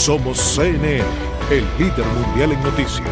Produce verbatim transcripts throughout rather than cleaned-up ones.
Somos C N N, el líder mundial en noticias.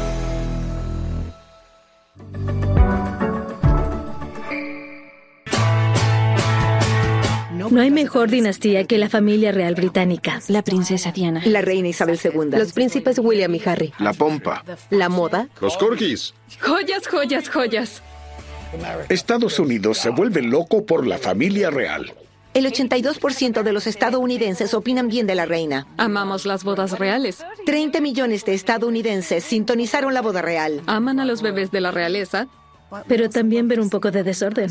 No hay mejor dinastía que la familia real británica. La princesa Diana. La reina Isabel segunda. Los príncipes William y Harry. La pompa. La moda. Los corgis. Joyas, joyas, joyas. Estados Unidos se vuelve loco por la familia real. El ochenta y dos por ciento de los estadounidenses opinan bien de la reina. Amamos las bodas reales. treinta millones de estadounidenses sintonizaron la boda real. Aman a los bebés de la realeza. Pero también ven un poco de desorden.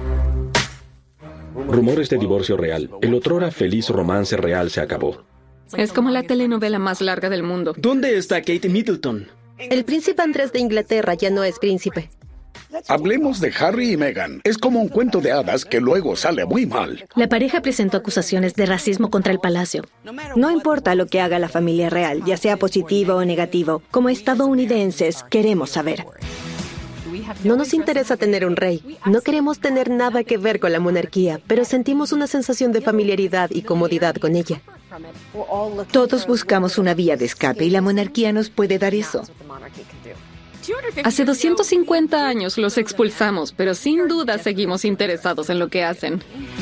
Rumores de divorcio real. El otrora feliz romance real se acabó. Es como la telenovela más larga del mundo. ¿Dónde está Kate Middleton? El príncipe Andrés de Inglaterra ya no es príncipe. Hablemos de Harry y Meghan. Es como un cuento de hadas que luego sale muy mal. La pareja presentó acusaciones de racismo contra el palacio. No importa lo que haga la familia real, ya sea positivo o negativo, como estadounidenses queremos saber. No nos interesa tener un rey. No queremos tener nada que ver con la monarquía, pero sentimos una sensación de familiaridad y comodidad con ella. Todos buscamos una vía de escape y la monarquía nos puede dar eso. Hace doscientos cincuenta años los expulsamos, pero sin duda seguimos interesados en lo que hacen.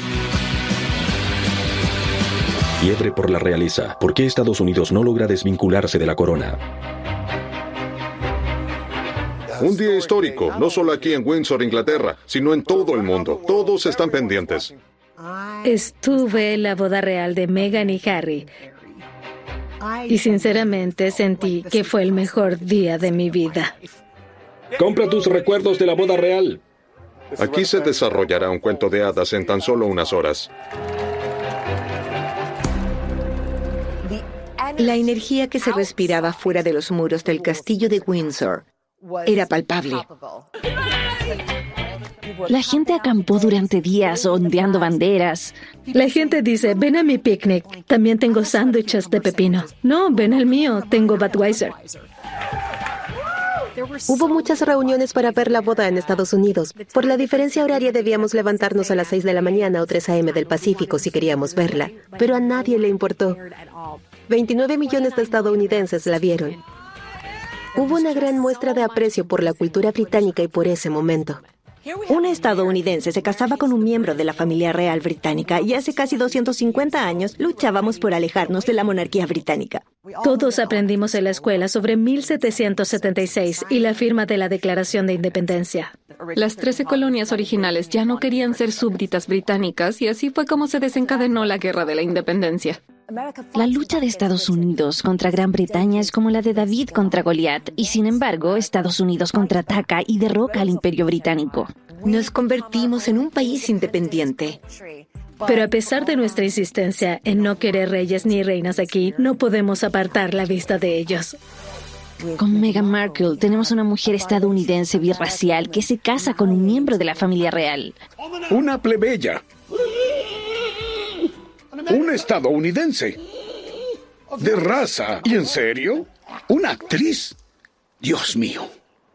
Fiebre por la realeza. ¿Por qué Estados Unidos no logra desvincularse de la corona? Un día histórico, no solo aquí en Windsor, Inglaterra, sino en todo el mundo. Todos están pendientes. Estuve en la boda real de Meghan y Harry. Y sinceramente sentí que fue el mejor día de mi vida. Compra tus recuerdos de la boda real. Aquí se desarrollará un cuento de hadas en tan solo unas horas. La energía que se respiraba fuera de los muros del castillo de Windsor era palpable. La gente acampó durante días ondeando banderas. La gente dice, ven a mi picnic, también tengo sándwiches de pepino. No, ven al mío, tengo Budweiser. Hubo muchas reuniones para ver la boda en Estados Unidos. Por la diferencia horaria debíamos levantarnos a las seis de la mañana o tres a eme del Pacífico si queríamos verla. Pero a nadie le importó. veintinueve millones de estadounidenses la vieron. Hubo una gran muestra de aprecio por la cultura británica y por ese momento. Una estadounidense se casaba con un miembro de la familia real británica y hace casi doscientos cincuenta años luchábamos por alejarnos de la monarquía británica. Todos aprendimos en la escuela sobre mil setecientos setenta y seis y la firma de la Declaración de Independencia. Las trece colonias originales ya no querían ser súbditas británicas y así fue como se desencadenó la Guerra de la Independencia. La lucha de Estados Unidos contra Gran Bretaña es como la de David contra Goliat, y sin embargo, Estados Unidos contraataca y derroca al Imperio Británico. Nos convertimos en un país independiente. Pero a pesar de nuestra insistencia en no querer reyes ni reinas aquí, no podemos apartar la vista de ellos. Con Meghan Markle tenemos una mujer estadounidense birracial que se casa con un miembro de la familia real. Una plebeya. Un estadounidense. De raza. ¿Y en serio? ¿Una actriz? Dios mío.